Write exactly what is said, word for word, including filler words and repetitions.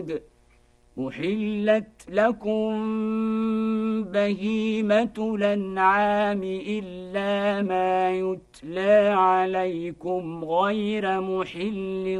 الحدود أحلت لكم بهيمة الأنعام إلا ما يتلى عليكم غير محل